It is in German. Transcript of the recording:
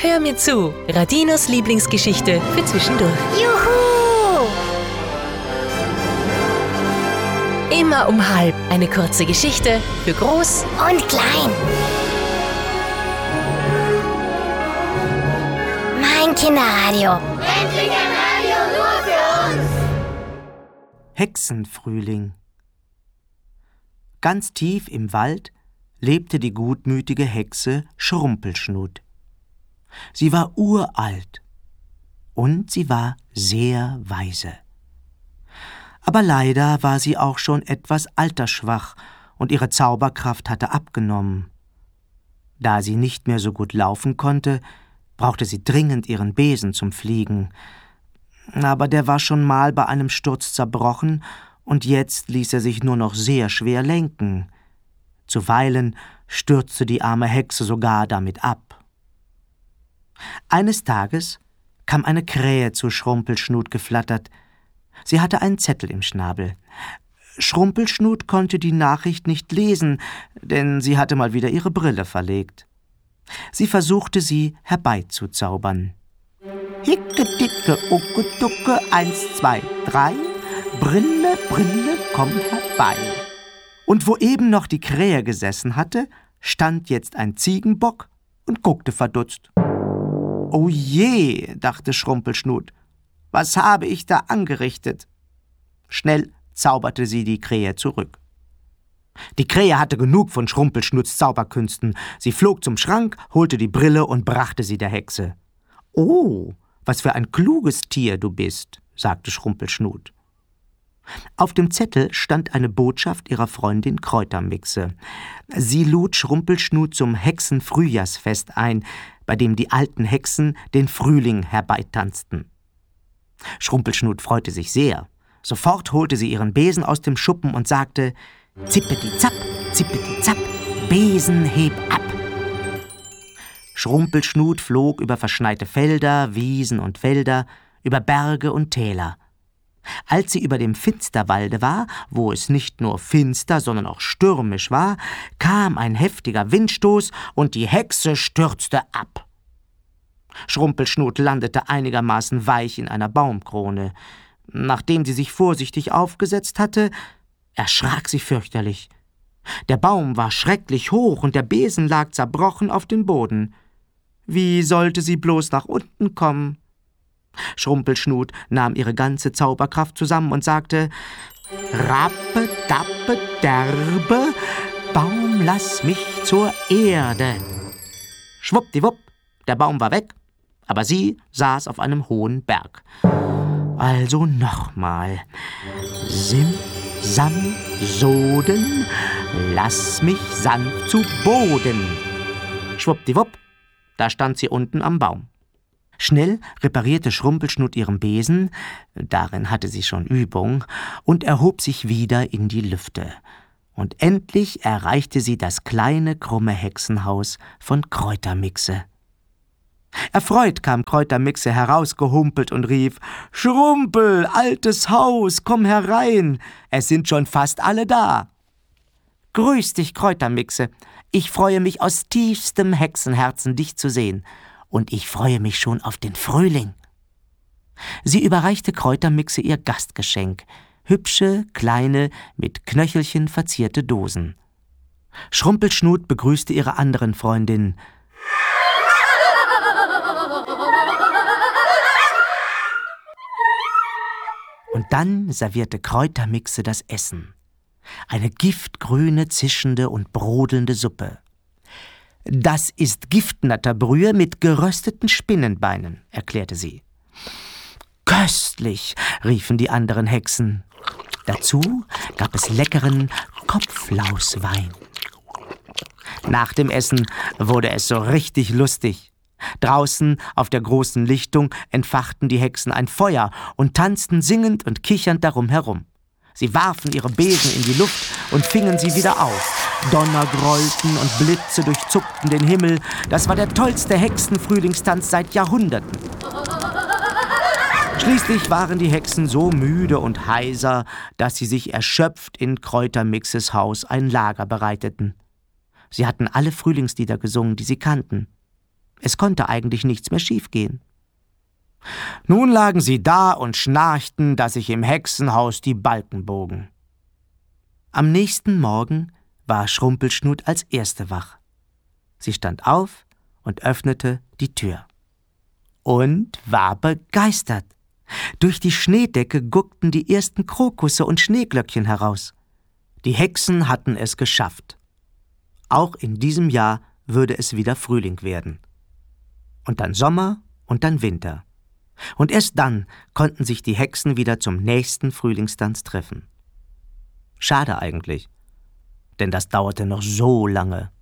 Hör mir zu, Radinos Lieblingsgeschichte für zwischendurch. Juhu! Immer um 12:30 eine kurze Geschichte für Groß Und klein. Mein Kinderradio. Endlich ein Radio nur für uns! Hexenfrühling. Ganz tief im Wald lebte die gutmütige Hexe Schrumpelschnut. Sie war uralt und sie war sehr weise. Aber leider war sie auch schon etwas altersschwach und ihre Zauberkraft hatte abgenommen. Da sie nicht mehr so gut laufen konnte, brauchte sie dringend ihren Besen zum Fliegen. Aber der war schon mal bei einem Sturz zerbrochen und jetzt ließ er sich nur noch sehr schwer lenken. Zuweilen stürzte die arme Hexe sogar damit ab. Eines Tages kam eine Krähe zu Schrumpelschnut geflattert. Sie hatte einen Zettel im Schnabel. Schrumpelschnut konnte die Nachricht nicht lesen, denn sie hatte mal wieder ihre Brille verlegt. Sie versuchte, sie herbeizuzaubern. Hicke, dicke, ucke, ducke, 1, 2, 3, Brille, Brille, komm herbei. Und wo eben noch die Krähe gesessen hatte, stand jetzt ein Ziegenbock und guckte verdutzt. »Oh je«, dachte Schrumpelschnut, »was habe ich da angerichtet?« Schnell zauberte sie die Krähe zurück. Die Krähe hatte genug von Schrumpelschnuts Zauberkünsten. Sie flog zum Schrank, holte die Brille und brachte sie der Hexe. »Oh, was für ein kluges Tier du bist«, sagte Schrumpelschnut. Auf dem Zettel stand eine Botschaft ihrer Freundin Kräutermixe. Sie lud Schrumpelschnut zum Hexenfrühjahrsfest ein, bei dem die alten Hexen den Frühling herbeitanzten. Schrumpelschnut freute sich sehr. Sofort holte sie ihren Besen aus dem Schuppen und sagte: »Zippeti-zapp, zippeti-zapp, Besen heb ab!« Schrumpelschnut flog über verschneite Felder, Wiesen und Wälder, über Berge und Täler. Als sie über dem Finsterwalde war, wo es nicht nur finster, sondern auch stürmisch war, kam ein heftiger Windstoß und die Hexe stürzte ab. Schrumpelschnut landete einigermaßen weich in einer Baumkrone. Nachdem sie sich vorsichtig aufgesetzt hatte, erschrak sie fürchterlich. Der Baum war schrecklich hoch und der Besen lag zerbrochen auf dem Boden. Wie sollte sie bloß nach unten kommen? Schrumpelschnut nahm ihre ganze Zauberkraft zusammen und sagte: »Rappe, dappe, derbe, Baum, lass mich zur Erde.« Schwuppdiwupp, der Baum war weg, aber sie saß auf einem hohen Berg. Also nochmal: Sim, Sam, Soden, lass mich sanft zu Boden. Schwuppdiwupp, da stand sie unten am Baum. Schnell reparierte Schrumpelschnut ihren Besen, darin hatte sie schon Übung, und erhob sich wieder in die Lüfte. Und endlich erreichte sie das kleine, krumme Hexenhaus von Kräutermixe. Erfreut kam Kräutermixe herausgehumpelt und rief: »Schrumpel, altes Haus, komm herein, es sind schon fast alle da.« »Grüß dich, Kräutermixe, ich freue mich aus tiefstem Hexenherzen, dich zu sehen. Und ich freue mich schon auf den Frühling.« Sie überreichte Kräutermixe ihr Gastgeschenk, hübsche, kleine, mit Knöchelchen verzierte Dosen. Schrumpelschnut begrüßte ihre anderen Freundinnen. Und dann servierte Kräutermixe das Essen. Eine giftgrüne, zischende und brodelnde Suppe. »Das ist Giftnatterbrühe mit gerösteten Spinnenbeinen«, erklärte sie. »Köstlich«, riefen die anderen Hexen. Dazu gab es leckeren Kopflauswein. Nach dem Essen wurde es so richtig lustig. Draußen auf der großen Lichtung entfachten die Hexen ein Feuer und tanzten singend und kichernd darum herum. Sie warfen ihre Besen in die Luft und fingen sie wieder auf. Donner grollten und Blitze durchzuckten den Himmel. Das war der tollste Hexenfrühlingstanz seit Jahrhunderten. Schließlich waren die Hexen so müde und heiser, dass sie sich erschöpft in Kräutermixes Haus ein Lager bereiteten. Sie hatten alle Frühlingslieder gesungen, die sie kannten. Es konnte eigentlich nichts mehr schiefgehen. Nun lagen sie da und schnarchten, dass sich im Hexenhaus die Balken bogen. Am nächsten Morgen war Schrumpelschnut als Erste wach. Sie stand auf und öffnete die Tür. Und war begeistert. Durch die Schneedecke guckten die ersten Krokusse und Schneeglöckchen heraus. Die Hexen hatten es geschafft. Auch in diesem Jahr würde es wieder Frühling werden. Und dann Sommer und dann Winter. Und erst dann konnten sich die Hexen wieder zum nächsten Frühlingstanz treffen. Schade eigentlich, denn das dauerte noch so lange.